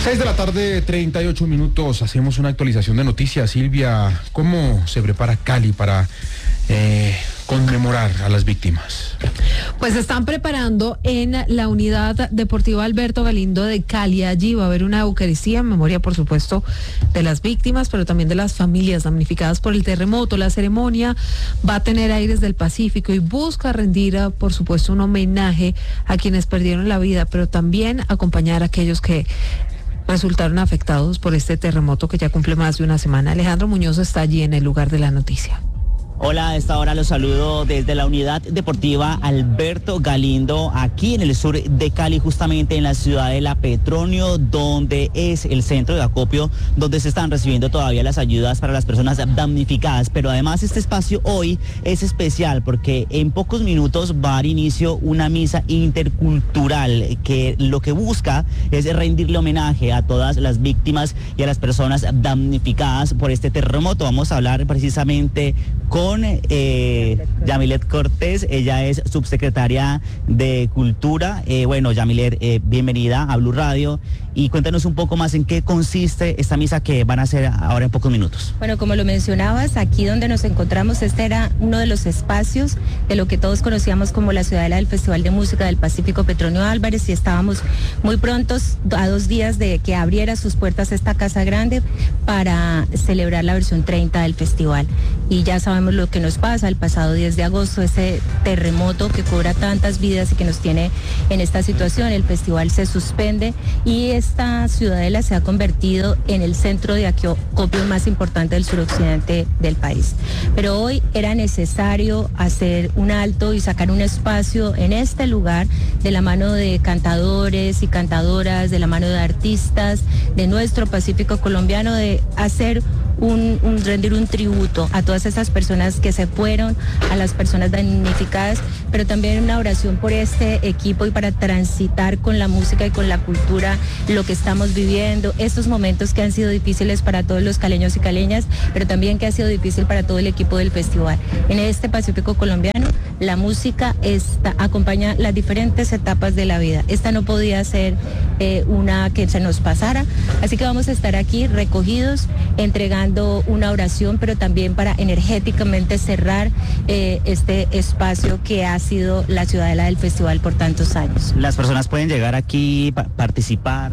6 de la tarde, 38 minutos. Hacemos una actualización de noticias. Silvia, ¿cómo se prepara Cali para conmemorar a las víctimas? Pues se están preparando en la unidad deportiva Alberto Galindo de Cali. Allí va a haber una eucaristía en memoria, por supuesto, de las víctimas, pero también de las familias damnificadas por el terremoto. La ceremonia va a tener aires del Pacífico y busca rendir, por supuesto, un homenaje a quienes perdieron la vida, pero también acompañar a aquellos que resultaron afectados por este terremoto que ya cumple más de una semana. Alejandro Muñoz está allí en el lugar de la noticia. Hola, a esta hora los saludo desde la unidad deportiva Alberto Galindo, aquí en el sur de Cali, justamente en la ciudad de La Petronio, donde es el centro de acopio, donde se están recibiendo todavía las ayudas para las personas damnificadas. Pero además este espacio hoy es especial porque en pocos minutos va a dar inicio una misa intercultural que lo que busca es rendirle homenaje a todas las víctimas y a las personas damnificadas por este terremoto. Vamos a hablar precisamente con Yamilet Cortés. Ella es subsecretaria de Cultura. Bueno, Yamilet, bienvenida a Blue Radio y cuéntanos un poco más en qué consiste esta misa que van a hacer ahora en pocos minutos. Bueno, como lo mencionabas, aquí donde nos encontramos, este era uno de los espacios de lo que todos conocíamos como la ciudadela del Festival de Música del Pacífico Petronio Álvarez, y estábamos muy prontos, a 2 días de que abriera sus puertas esta casa grande para celebrar la versión 30 del festival. Y ya sabemos lo que nos pasa el pasado 10 de agosto, ese terremoto que cobra tantas vidas y que nos tiene en esta situación. El festival se suspende y esta ciudadela se ha convertido en el centro de acopio más importante del suroccidente del país. Pero hoy era necesario hacer un alto y sacar un espacio en este lugar de la mano de cantadores y cantadoras, de la mano de artistas de nuestro Pacífico colombiano, de hacer rendir un tributo a todas esas personas que se fueron, a las personas damnificadas, pero también una oración por este equipo y para transitar con la música y con la cultura lo que estamos viviendo, estos momentos que han sido difíciles para todos los caleños y caleñas, pero también que ha sido difícil para todo el equipo del festival. En este Pacífico colombiano, la música acompaña las diferentes etapas de la vida. Esta no podía ser una que se nos pasara, así que vamos a estar aquí recogidos, entregando una oración, pero también para energéticamente cerrar este espacio que ha sido la ciudadela del festival por tantos años. Las personas pueden llegar aquí, participar.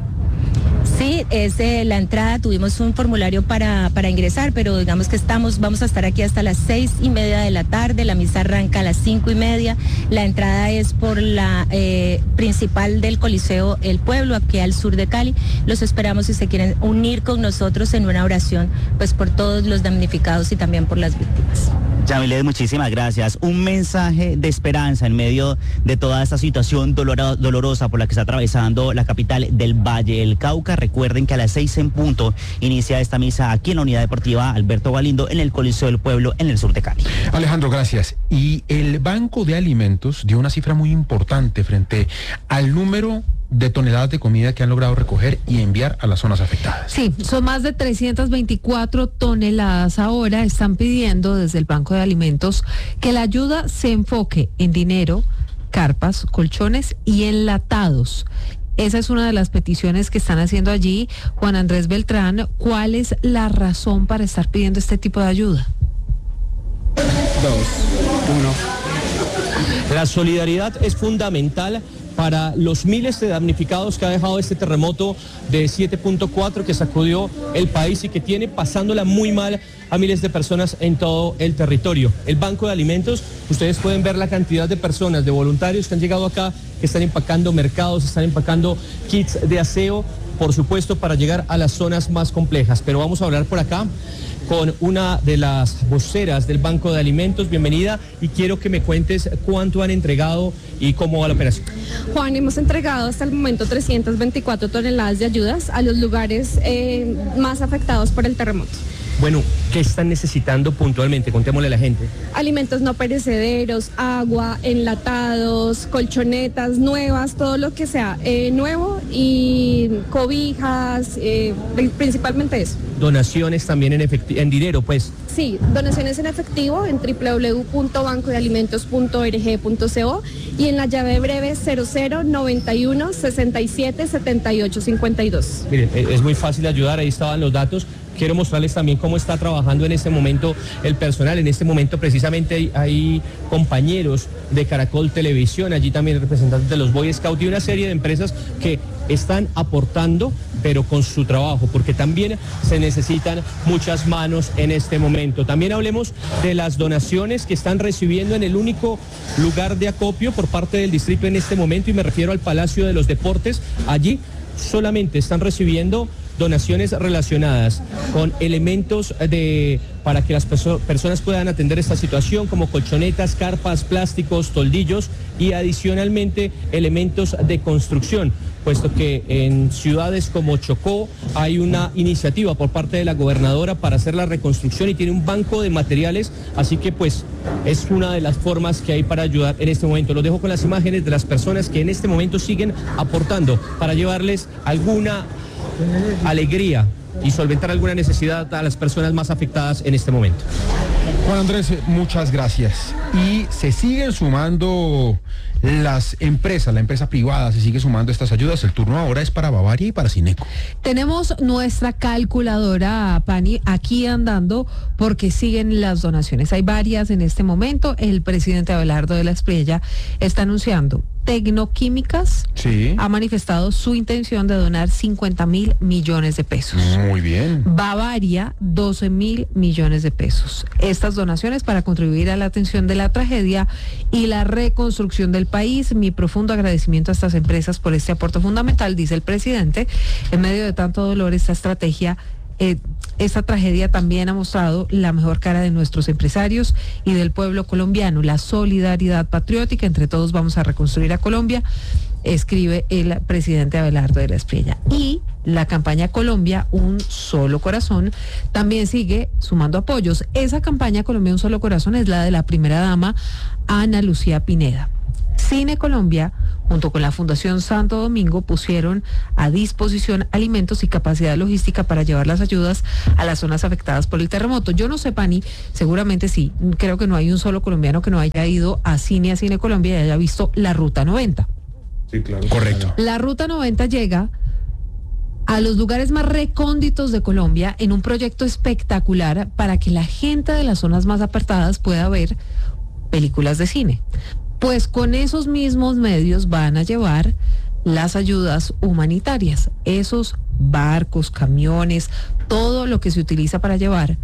Sí, la entrada, tuvimos un formulario para ingresar, pero digamos que vamos a estar aquí hasta las 6:30 de la tarde, la misa arranca a las 5:30, la entrada es por la principal del Coliseo El Pueblo, aquí al sur de Cali. Los esperamos si se quieren unir con nosotros en una oración, pues por todos los damnificados y también por las víctimas. Yamilet, muchísimas gracias. Un mensaje de esperanza en medio de toda esta situación dolorosa por la que está atravesando la capital del Valle del Cauca. Recuerden que a las 6 en punto inicia esta misa aquí en la unidad deportiva Alberto Galindo en el Coliseo del Pueblo en el sur de Cali. Alejandro, gracias. Y el Banco de Alimentos dio una cifra muy importante frente al número de toneladas de comida que han logrado recoger y enviar a las zonas afectadas. Sí, son más de 324 toneladas. Ahora están pidiendo desde el Banco de Alimentos que la ayuda se enfoque en dinero, carpas, colchones y enlatados. Esa es una de las peticiones que están haciendo allí. Juan Andrés Beltrán, ¿cuál es la razón para estar pidiendo este tipo de ayuda? 2, 1. La solidaridad es fundamental para los miles de damnificados que ha dejado este terremoto de 7.4 que sacudió el país y que tiene pasándola muy mal a miles de personas en todo el territorio. El Banco de Alimentos, ustedes pueden ver la cantidad de personas, de voluntarios que han llegado acá, que están empacando mercados, están empacando kits de aseo, por supuesto, para llegar a las zonas más complejas. Pero vamos a hablar por acá con una de las voceras del Banco de Alimentos. Bienvenida, y quiero que me cuentes cuánto han entregado y cómo va la operación. Juan, hemos entregado hasta el momento 324 toneladas de ayudas a los lugares más afectados por el terremoto. Bueno, ¿qué están necesitando puntualmente? Contémosle a la gente. Alimentos no perecederos, agua, enlatados, colchonetas nuevas, todo lo que sea nuevo y cobijas, principalmente eso. Donaciones también en dinero, pues. Sí, donaciones en efectivo en www.bancodealimentos.org.co y en la llave breve 0091 67 78 52. Miren, es muy fácil ayudar, ahí estaban los datos. Quiero mostrarles también cómo está trabajando en este momento el personal. En este momento precisamente hay compañeros de Caracol Televisión, allí también representantes de los Boy Scouts y una serie de empresas que están aportando, pero con su trabajo, porque también se necesitan muchas manos en este momento. También hablemos de las donaciones que están recibiendo en el único lugar de acopio por parte del distrito en este momento, y me refiero al Palacio de los Deportes. Allí solamente están recibiendo donaciones relacionadas con elementos para que las personas puedan atender esta situación, como colchonetas, carpas, plásticos, toldillos y adicionalmente elementos de construcción, puesto que en ciudades como Chocó hay una iniciativa por parte de la gobernadora para hacer la reconstrucción y tiene un banco de materiales, así que pues es una de las formas que hay para ayudar en este momento. Los dejo con las imágenes de las personas que en este momento siguen aportando para llevarles alguna alegría y solventar alguna necesidad a las personas más afectadas en este momento. Juan Andrés, muchas gracias. Y se siguen sumando las empresas, la empresa privada se sigue sumando a estas ayudas. El turno ahora es para Bavaria y para Cineco. Tenemos nuestra calculadora, Pani, aquí andando porque siguen las donaciones. Hay varias en este momento. El presidente Abelardo de la Espriella está anunciando. Tecnoquímicas ha manifestado su intención de donar 50.000 millones de pesos. Muy bien. Bavaria, 12.000 millones de pesos. Estas donaciones para contribuir a la atención de la tragedia y la reconstrucción del país. Mi profundo agradecimiento a estas empresas por este aporte fundamental, dice el presidente. En medio de tanto dolor, esta estrategia esta tragedia también ha mostrado la mejor cara de nuestros empresarios y del pueblo colombiano, la solidaridad patriótica. Entre todos vamos a reconstruir a Colombia, escribe el presidente Abelardo de la Espriella. Y la campaña Colombia, un solo corazón, también sigue sumando apoyos. Esa campaña Colombia, un solo corazón es la de la primera dama, Ana Lucía Pineda. Cine Colombia, junto con la Fundación Santo Domingo, pusieron a disposición alimentos y capacidad logística para llevar las ayudas a las zonas afectadas por el terremoto. Yo no sé, Pani, seguramente sí, creo que no hay un solo colombiano que no haya ido a Cine Colombia y haya visto la Ruta 90. Sí, claro. Correcto. La Ruta 90 llega a los lugares más recónditos de Colombia en un proyecto espectacular para que la gente de las zonas más apartadas pueda ver películas de cine. Pues con esos mismos medios van a llevar las ayudas humanitarias, esos barcos, camiones, todo lo que se utiliza para llevar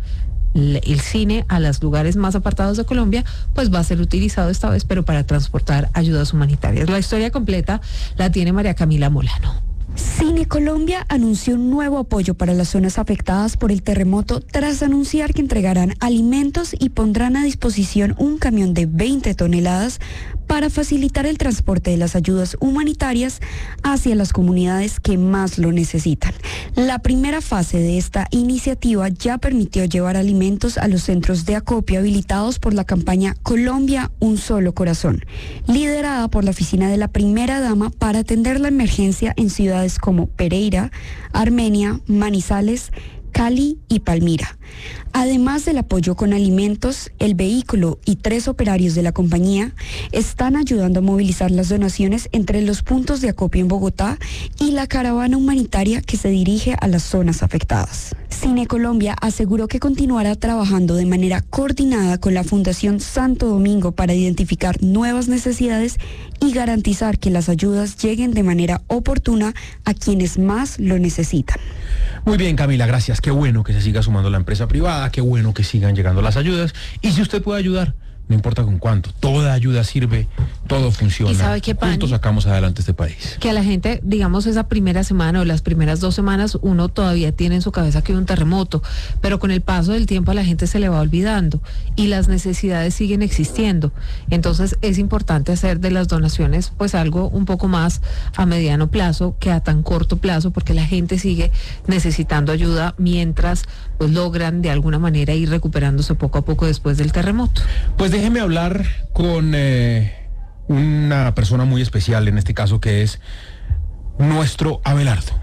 el cine a los lugares más apartados de Colombia, pues va a ser utilizado esta vez, pero para transportar ayudas humanitarias. La historia completa la tiene María Camila Molano. Cine Colombia anunció un nuevo apoyo para las zonas afectadas por el terremoto tras anunciar que entregarán alimentos y pondrán a disposición un camión de 20 toneladas para facilitar el transporte de las ayudas humanitarias hacia las comunidades que más lo necesitan. La primera fase de esta iniciativa ya permitió llevar alimentos a los centros de acopio habilitados por la campaña Colombia, un solo corazón, liderada por la oficina de la primera dama para atender la emergencia en ciudades como Pereira, Armenia, Manizales, Cali y Palmira. Además del apoyo con alimentos, el vehículo y 3 operarios de la compañía están ayudando a movilizar las donaciones entre los puntos de acopio en Bogotá y la caravana humanitaria que se dirige a las zonas afectadas. Cine Colombia aseguró que continuará trabajando de manera coordinada con la Fundación Santo Domingo para identificar nuevas necesidades y garantizar que las ayudas lleguen de manera oportuna a quienes más lo necesitan. Muy bien, Camila, gracias. Qué bueno que se siga sumando la empresa privada, qué bueno que sigan llegando las ayudas. Y si usted puede ayudar, no importa con cuánto, toda ayuda sirve, todo funciona. ¿Y sabe qué, Pani? Juntos sacamos adelante este país. Que a la gente, digamos, esa primera semana o las primeras 2 semanas, uno todavía tiene en su cabeza que hay un terremoto, pero con el paso del tiempo a la gente se le va olvidando y las necesidades siguen existiendo. Entonces es importante hacer de las donaciones pues algo un poco más a mediano plazo que a tan corto plazo, porque la gente sigue necesitando ayuda mientras pues logran de alguna manera ir recuperándose poco a poco después del terremoto. Pues déjeme hablar con una persona muy especial en este caso, que es nuestro Abelardo.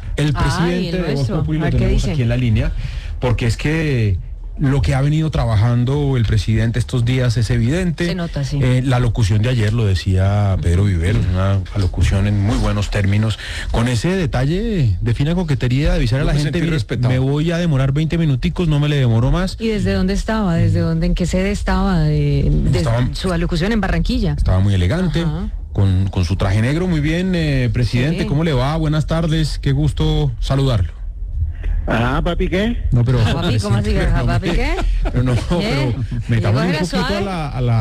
El presidente de Voz Populi lo tenemos aquí en la línea, porque es que lo que ha venido trabajando el presidente estos días es evidente. Se nota, sí. La locución de ayer, lo decía Pedro Viveros, una locución en muy buenos términos, con ese detalle de fina coquetería de avisar a la gente, mire, me voy a demorar 20 minuticos, no me le demoro más. ¿Y desde dónde estaba? ¿En qué sede estaba? Su alocución en Barranquilla. Estaba muy elegante. Con su traje negro, muy bien, presidente, sí. ¿Cómo le va? Buenas tardes, qué gusto saludarlo. Ah, ¿papi qué? No, pero... ¿Papi, cómo así? ¿Papi qué? Pero no, pero metamos un poquito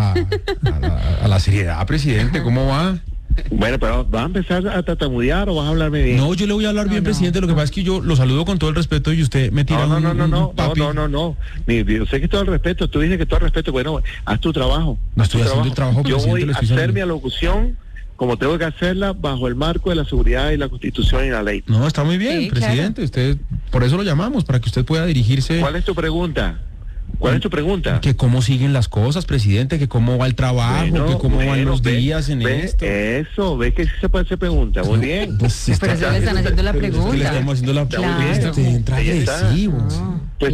a la seriedad, presidente, ¿cómo va? Bueno, pero ¿vas a empezar a tartamudear o vas a hablarme bien? No, yo le voy a hablar bien, presidente, lo que pasa es que yo lo saludo con todo el respeto y usted me tira No, papi. Yo sé que todo el respeto, tú dices que todo el respeto, bueno, haz tu trabajo. No estoy haciendo el trabajo, presidente. Yo voy a hacer mi alocución como tengo que hacerla bajo el marco de la seguridad y la Constitución y la ley. No, está muy bien, sí, presidente, claro. Usted, por eso lo llamamos, para que usted pueda dirigirse. ¿Cuál es tu pregunta? Que cómo siguen las cosas, presidente, que cómo va el trabajo, que cómo van los días en esto. Eso, ve que sí se puede hacer pregunta, muy bien. Pues pero eso le están haciendo la pregunta. Le estamos haciendo la pregunta. Claro. Usted entra agresivo. No. Pues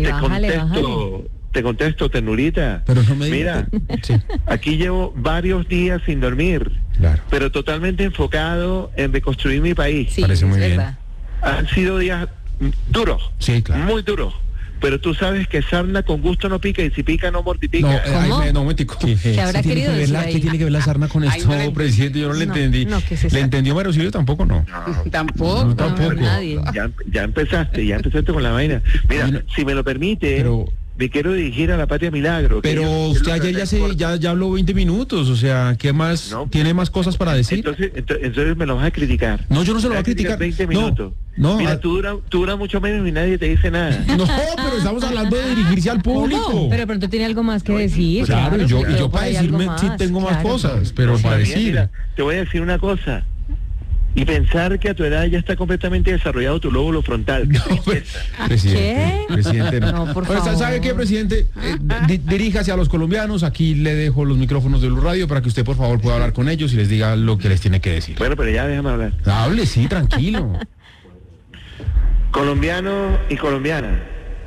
te contesto, ternurita. Pero no me diga. Mira, sí. Aquí llevo varios días sin dormir, claro, pero totalmente enfocado en reconstruir mi país. Sí, parece muy bien. Han sido días duros, sí, claro, muy duros. Pero tú sabes que sarna con gusto no pica y si pica no mortifica. No, momentico. ¿Qué habrá querido decir ahí? ¿Qué tiene que ver la sarna con esto, presidente? Yo no le entendí. ¿Le entendió Mario Silvio? Tampoco, no. Tampoco. Nadie. Ya empezaste con la vaina. Mira, si me lo permite... Pero... me quiero dirigir a la Patria Milagro. Pero usted ayer ya habló 20 minutos, o sea, ¿qué más? No, ¿tiene más cosas para decir? Entonces me lo vas a criticar. No, yo no se lo voy a criticar. 20 minutos. No. Mira, tú dura mucho menos y nadie te dice nada. No, pero estamos hablando de dirigirse al público. ¿Cómo? Pero pronto tiene algo más que decir. Claro, y yo para decirme sí tengo más cosas, pero para decir... Mira, te voy a decir una cosa. Y pensar que a tu edad ya está completamente desarrollado tu lóbulo frontal. No, presidente, no. No, por favor. ¿Sabe qué, presidente? Diríjase a los colombianos. Aquí le dejo los micrófonos de Blue Radio para que usted, por favor, pueda hablar con ellos y les diga lo que les tiene que decir. Bueno, pero ya déjame hablar. Hable, sí, tranquilo. Colombianos y colombianas,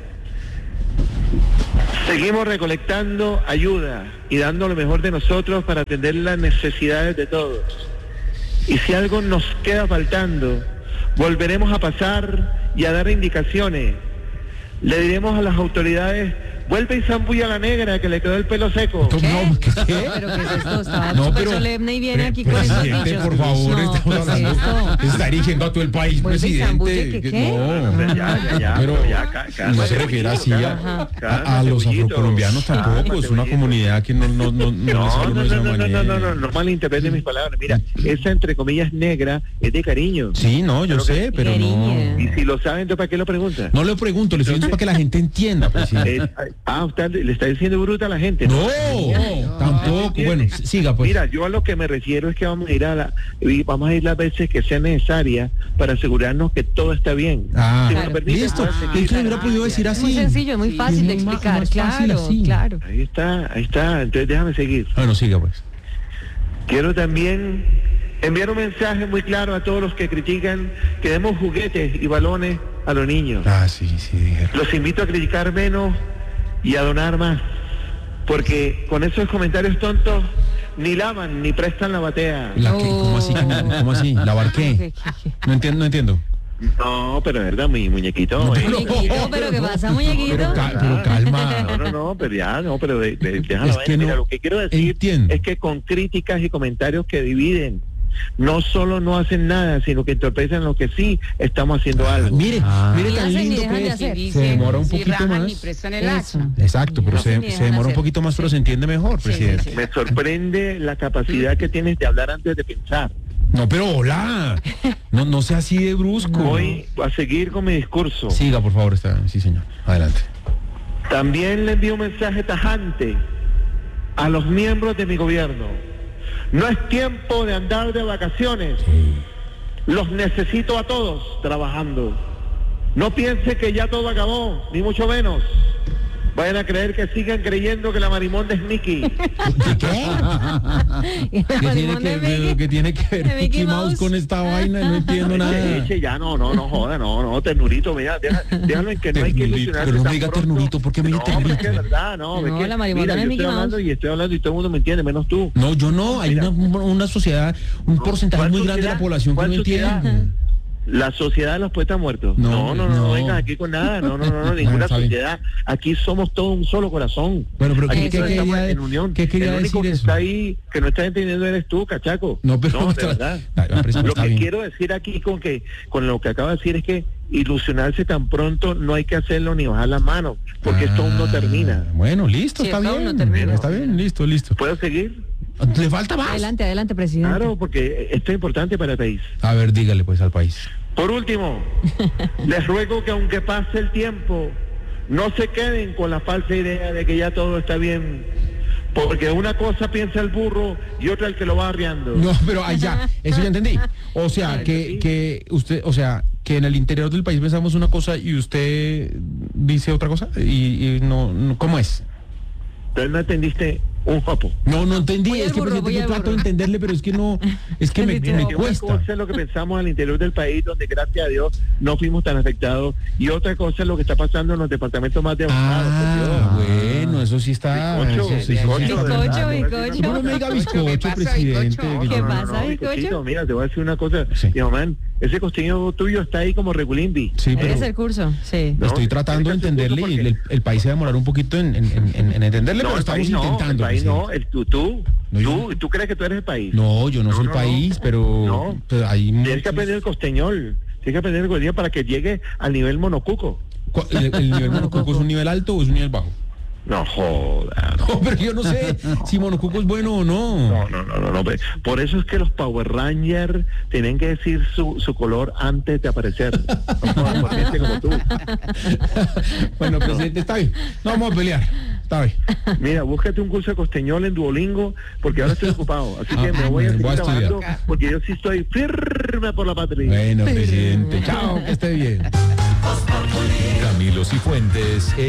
seguimos recolectando ayuda y dando lo mejor de nosotros para atender las necesidades de todos. Y si algo nos queda faltando, volveremos a pasar y a dar indicaciones. Le diremos a las autoridades, vuelve y zambulla a la negra que le quedó el pelo seco. ¿Qué? ¿Pero qué es esto? Estaba súper solemne y viene aquí con esos dichos. Por favor, estamos hablando. Está dirigiendo a todo el país, presidente. ¿Qué? Pero no se refiere así a los afrocolombianos tampoco. Es una comunidad que no malinterprete mis palabras. Mira, esa entre comillas negra es de cariño. Sí, no, yo sé, pero no. Y si lo saben, entonces ¿para qué lo preguntan? No le pregunto, le estoy diciendo para que la gente entienda, presidente. Usted le está diciendo bruta a la gente. No, tampoco. Bueno, siga pues. Mira, yo a lo que me refiero es que vamos a ir las veces que sean necesarias para asegurarnos que todo está bien. Si me lo permite, listo. ¿Qué hubiera podido decir así? Muy sencillo, muy fácil de explicar. Claro. Ahí está. Entonces déjame seguir. Bueno, siga pues. Quiero también enviar un mensaje muy claro a todos los que critican que demos juguetes y balones a los niños. Sí. Los invito a criticar menos y a donar más, porque con esos comentarios tontos ni lavan ni prestan la batea. ¿Cómo así? ¿Lavar qué? No entiendo. No, pero es verdad, mi muñequito. Muñequito, pero ¿qué pasa, muñequito? Pero calma. Pero déjalo ver. Mira, lo que quiero decir es que con críticas y comentarios que dividen, no solo no hacen nada, sino que entorpecen lo que sí estamos haciendo algo. Mire tan lindo que es. Se demora un poquito más. Exacto, pero se demora un poquito más, pero se entiende mejor, presidente. Me sorprende la capacidad que tienes de hablar antes de pensar. No, pero hola. No sea así de brusco. Voy a seguir con mi discurso. Siga, por favor, sí, señor. Adelante. También le envío un mensaje tajante a los miembros de mi gobierno. No es tiempo de andar de vacaciones. Los necesito a todos trabajando. No piense que ya todo acabó, ni mucho menos. vayan a creer que sigan creyendo que la marimonda es Mickey. ¿Qué tiene que ver Mickey Mouse con esta vaina? No entiendo nada. Eche, ya no joda, no, ternurito, mira, déjalo en que no hay que ilusionarse. Pero no me diga ternurito, ¿por qué me diga ternurito? Es que es verdad, la marimonda mira, es Mickey Mouse. Estoy hablando y todo el mundo me entiende, menos tú. No, yo no, hay una sociedad, un porcentaje muy grande de la población que no entiende. La sociedad de los poetas muertos. No vengan aquí con nada. No, ninguna sociedad. Aquí somos todos un solo corazón. Bueno, pero aquí estamos en unión. ¿Qué quería el único decir que eso? está ahí, que no está entendiendo eres tú, cachaco. No, pero de verdad. Lo que quiero decir aquí con lo que acabo de decir es que ilusionarse tan pronto no hay que hacerlo ni bajar las manos, porque esto aún no termina. Bueno, listo, Sí, está esto aún bien. no termina. Está bien, listo. ¿Puedo seguir? ¿Le falta más? Adelante, presidente. Claro, porque esto es importante para el país. A ver, dígale pues al país. Por último, les ruego que aunque pase el tiempo, no se queden con la falsa idea de que ya todo está bien, porque una cosa piensa el burro y otra el que lo va arriando. No, pero allá, eso ya entendí. O sea, que usted, o sea, que en el interior del país pensamos una cosa y usted dice otra cosa y no, ¿cómo es? Entonces no entendiste un jopo. No entendí, Voy es al que burro, presidente, voy yo al trato de burro. entenderle, pero es que no, es que me Una cuesta. cosa es lo que pensamos al interior del país, donde gracias a Dios no fuimos tan afectados, y otra cosa es lo que está pasando en los departamentos más devastados. Bueno, eso sí está. Bizcocho, eso sí bizcocho, está. bizcocho. No me diga bizcocho, presidente. ¿Qué pasa, No, bizcocho? bizcochito, mira, te voy a decir una cosa. Sí. Mi mamá, ese costeño tuyo está ahí como regulimbi. Sí, pero Es el curso, sí. No, estoy tratando de tienes que hacer entenderle y curso el país se va a demorar un poquito en entenderle, pero el estamos país intentando. el país no, presidente. tú crees que tú eres el país. No, yo no soy el país, pero No. pues, hay Tienes muchos- que aprender el costeñol, tienes que aprender el costeñol para que llegue al nivel monocuco. ¿El nivel monocuco es un nivel alto o es un nivel bajo? No joda. No, pero yo no sé si monocuco es bueno o no. No. Por eso es que los Power Rangers tienen que decir su color antes de aparecer. No, por gente como tú. Bueno, presidente, está bien. No vamos a pelear. Está bien. Mira, búscate un curso de costeñol en Duolingo, porque ahora estoy ocupado. Así que me voy a seguir estudiar. trabajando, porque yo sí estoy firme por la patria. Bueno, presidente. Chao, que esté bien. Camilo Cifuentes.